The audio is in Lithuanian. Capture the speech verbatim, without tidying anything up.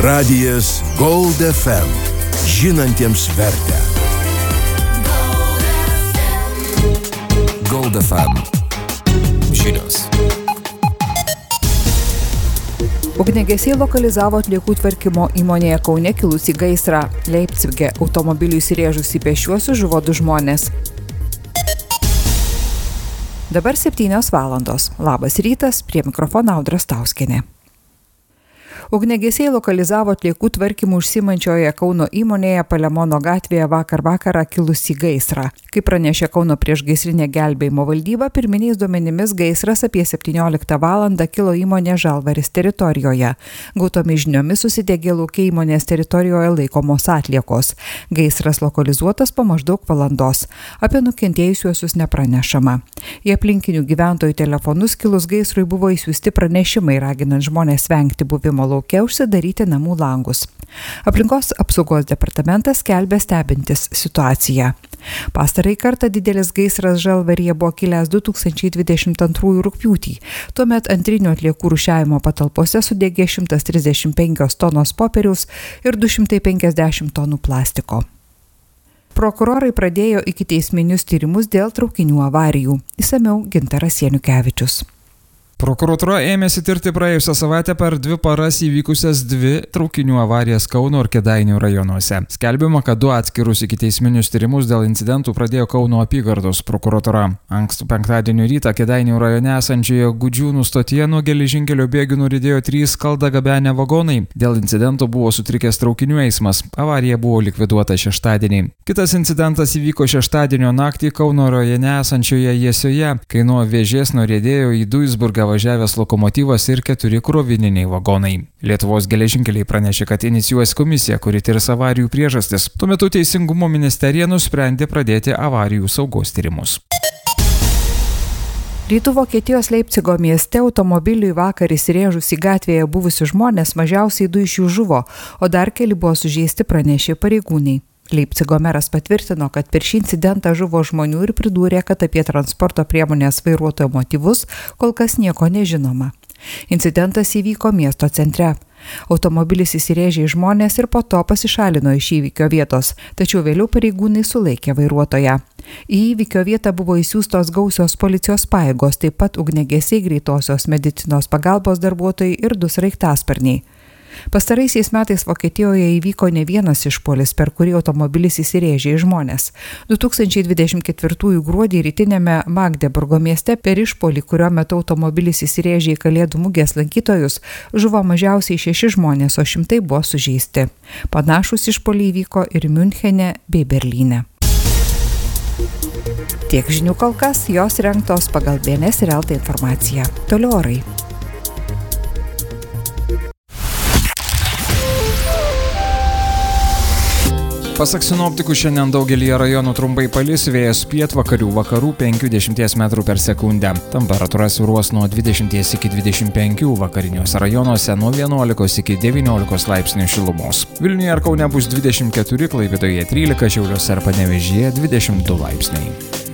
Radijas Gold F M. Žinantiems vertę. Gold F M. Žinios. Ugniagesiai lokalizavo atliekų tvarkymo įmonėje Kaune kilusį gaisrą. Leipcige automobiliui įsirėžus į pėsčiuosius žuvo du žmonės. Dabar septynios valandos. Labas rytas, prie mikrofono Audra Stauskienė. Ugniagesiai lokalizavo atliekų tvarkymų užsiimančioje Kauno įmonėje Palemono gatvėje vakar vakarą kilusį gaisrą. Kaip pranešė Kauno priešgaisrinė gelbėjimo valdyba, pirminiais duomenimis gaisras apie septynioliktą valandą kilo įmonė Žalvaris teritorijoje. Gautomis žiniomis susidegė lauke įmonės teritorijoje laikomos atliekos. Gaisras lokalizuotas po maždaug valandos. Apie nukentėjusiuosius nepranešama. Į aplinkinių gyventojų telefonus kilus gaisrui buvo įsiųsti pranešimai, raginant žmonės vengti buvimo lauke, užsidaryti namų langus. Aplinkos apsaugos departamentas skelbia stebintis situaciją. Pastarąjį kartą didelis gaisras Žalvaryje buvo kilęs du tūkstančiai dvidešimt antrųjų rugpjūtį. Tuomet antrinių atliekų rūšiavimo patalpose sudegė šimtas trisdešimt penkios tonos popieriaus ir du šimtai penkiasdešimt tonų plastiko. Prokurorai pradėjo ikiteisminius tyrimus dėl traukinių avarijų. Išsamiau Gintaras Janukevičius. Prokuratūra ėmėsi tirti praėjusią savaitę per dvi paras įvykusias dvi traukinių avarijas Kauno ir Kėdainių rajonuose. Skelbiama, kad du atskirus ikiteisminius tyrimus dėl incidentų pradėjo Kauno apygardos prokuratūra. Ankstų penktadienio rytą Kėdainių rajone esančioje Gudžiūnų stotyje nuo geležinkelio bėgių nuridėjo trys skaldą gabenę vagonai. Dėl incidento buvo sutrikęs traukinių eismas. Avarija buvo likviduota šeštadienį. Kitas incidentas įvyko šeštadienio naktį Kauno rajone esančioje Jesioje, kai nuo Vėžės nuriedėjo į Duisburgą važiavęs lokomotyvas ir keturi krovininiai vagonai. Lietuvos geležinkeliai pranešė, kad inicijuos komisiją, kuri tirs avarijų priežastis. Tuo metu Teisingumo ministerija nusprendė pradėti avarijų saugos tyrimus. Rytų Vokietijos Leipcigo mieste automobiliui vakar įsirėžus į gatvėje buvusius žmonės mažiausiai du iš jų žuvo, o dar keli buvo sužeisti, pranešė pareigūnai. Leipcigo meras patvirtino, kad per šį incidentą žuvo žmonių ir pridūrė, kad apie transporto priemonės vairuotojo motyvus kol kas nieko nežinoma. Incidentas įvyko miesto centre. Automobilis įsirėžė į žmonės ir po to pasišalino iš įvykio vietos, tačiau vėliau pareigūnai sulaikė vairuotoją. Į įvykio vietą buvo įsiųstos gausios policijos pajėgos, taip pat ugniagesiai, greitosios medicinos pagalbos darbuotojai ir du sraigtasparniai. Pastaraisiais metais Vokietijoje įvyko ne vienas išpuolis, per kurį automobilis įsirėžė į žmonės. du tūkstančiai dvidešimt ketvirtųjų gruodį rytinėme Magdeburgo mieste per išpuolį, kurio metu automobilis įsirėžė į Kalėdų mugės lankytojus, žuvo mažiausiai šeši žmonės, o šimtai buvo sužeisti. Panašūs išpuoliai įvyko ir Miunchene bei Berlyne. Tiek žinių kol kas, jos rengtos pagal B N S ir L T informaciją. Toliau orai. Pasak sinoptikų, šiandien daugelyje rajonų trumpai palis, vėjas pietvakarių vakarų penki iki dešimties metrų per sekundę. Temperatūra svyruos nuo dvidešimties iki dvidešimt penkių, vakariniuose rajonuose nuo vienuolikos iki devyniolikos laipsnių šilumos. Vilniuje ir Kaune bus dvidešimt keturi, Klaipėdoje trylika, Šiauliuose ir Panevėžyje dvidešimt du laipsniai.